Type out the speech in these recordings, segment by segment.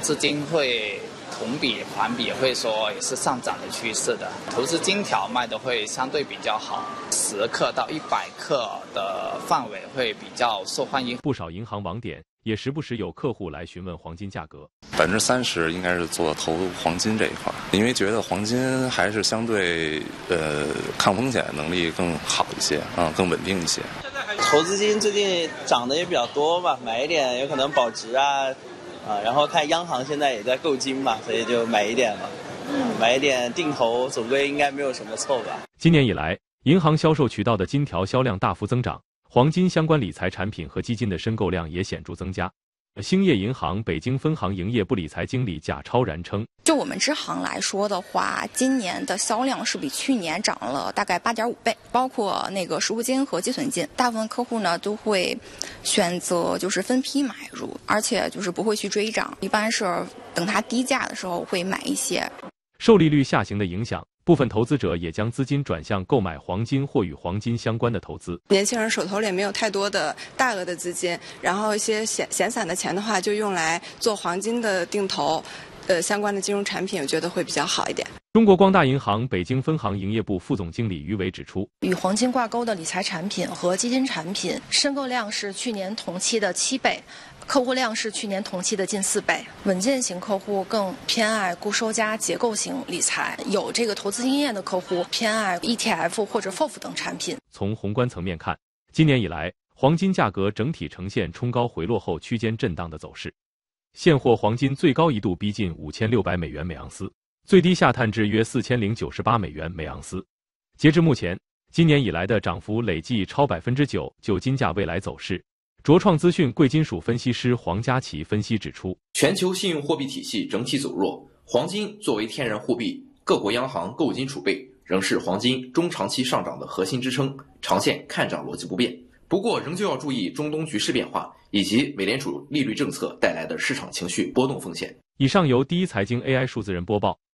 资金会同比环比会说也是上涨的趋势的，投资金条卖的会相对比较好，10克到100克的范围会比较受欢迎。 不少银行网点也时不时有客户来询问黄金价格 ，30%应该是做投黄金这一块，因为觉得黄金还是相对抗风险能力更好一些，更稳定一些。 投资金最近涨得也比较多吧，买一点有可能保值然后看央行现在也在购金嘛，所以就买一点嘛，买一点定投，总归应该没有什么错吧。 今年以来，银行销售渠道的金条销量大幅增长，黄金相关理财产品和基金的申购量也显著增加。兴业银行北京分行营业部理财经理贾超然称， 就我们支行来说的话，今年的销量是比去年涨了大概8.5倍，包括那个实物金和结存金，大部分客户呢都会选择就是分批买入，而且就是不会去追涨，一般是等它低价的时候会买一些。 受利率下行的影响，部分投资者也将资金转向购买黄金或与黄金相关的投资。 年轻人手头里没有太多的大额的资金，然后一些闲散的钱的话，就用来做黄金的定投，相关的金融产品，我觉得会比较好一点。 中国光大银行北京分行营业部副总经理于伟指出， 与黄金挂钩的理财产品和基金产品申购量是去年同期的7倍，客户量是去年同期的近4倍。稳健型客户更偏爱固收加结构型理财，有这个投资经验的客户偏爱 ETF 或者 FOF 等产品。 从宏观层面看，今年以来，黄金价格整体呈现冲高回落后区间震荡的走势。现货黄金最高一度逼近5600美元每盎司，最低下探至约4098美元每盎司。截至目前，今年以来的涨幅累计超9%。就金价未来走势，卓创资讯贵金属分析师黄佳琪分析指出， 全球信用货币体系整体走弱，黄金作为天然货币，各国央行购金储备仍是黄金中长期上涨的核心支撑，长线看涨逻辑不变。不过仍旧要注意中东局势变化以及美联储利率政策带来的市场情绪波动风险。 以上由第一财经 AI 数字人播报。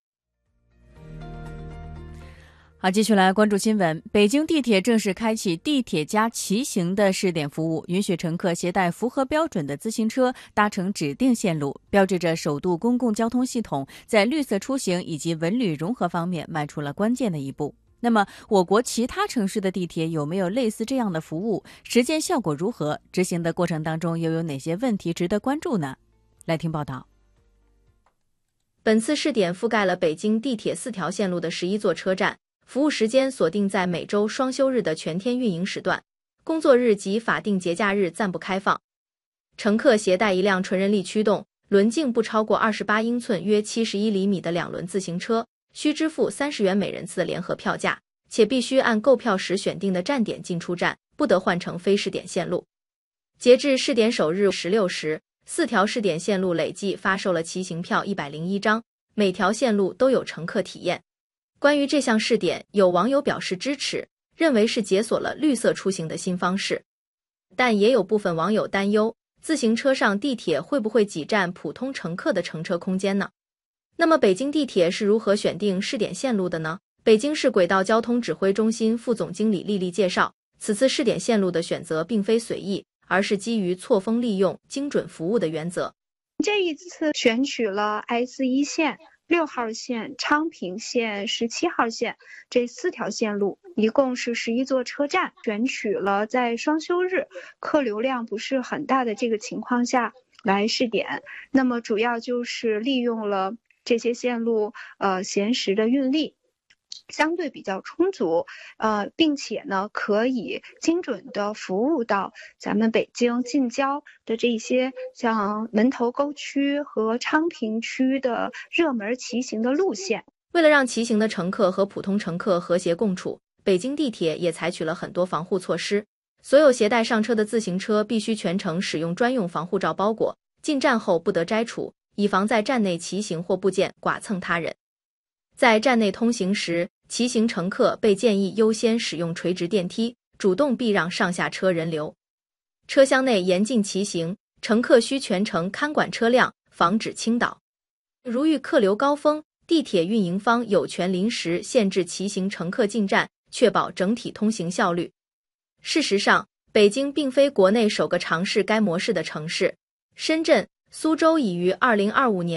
好，继续来关注新闻。北京地铁正式开启地铁加骑行的试点服务，允许乘客携带符合标准的自行车搭乘指定线路，标志着首都公共交通系统在绿色出行以及文旅融合方面迈出了关键的一步。那么，我国其他城市的地铁有没有类似这样的服务？实践效果如何？执行的过程当中又有哪些问题值得关注呢？来听报道。 本次试点覆盖了北京地铁4条线路的11座车站，服务时间锁定在每周双休日的全天运营时段，工作日及法定节假日暂不开放。乘客携带一辆纯人力驱动、轮径不超过28英寸约71厘米的2轮自行车，需支付30元每人次的联合票价，且必须按购票时选定的站点进出站，不得换乘非试点线路。截至试点首日16时，4条试点线路累计发售了骑行票101张，每条线路都有乘客体验。关于这项试点，有网友表示支持，认为是解锁了绿色出行的新方式。但也有部分网友担忧，自行车上地铁会不会挤占普通乘客的乘车空间呢？那么北京地铁是如何选定试点线路的呢？北京市轨道交通指挥中心副总经理丽丽介绍，此次试点线路的选择并非随意，而是基于错峰利用、精准服务的原则。 这一次选取了 S1 线、6号线、昌平线、17号线这4条线路，一共是11座车站，选取了在双休日客流量不是很大的这个情况下来试点。那么主要就是利用了这些线路闲时的运力相对比较充足，并且呢可以精准的服务到咱们北京近郊的这些像门头沟区和昌平区的热门骑行的路线。 为了让骑行的乘客和普通乘客和谐共处，北京地铁也采取了很多防护措施。所有携带上车的自行车必须全程使用专用防护罩包裹，进站后不得摘除，以防在站内骑行或部件剐蹭他人。在站内通行时，骑行乘客被建议优先使用垂直电梯，主动避让上下车人流。车厢内严禁骑行，乘客需全程看管车辆，防止倾倒。如遇客流高峰，地铁运营方有权临时限制骑行乘客进站，确保整体通行效率。事实上，北京并非国内首个尝试该模式的城市，深圳、苏州已于2025年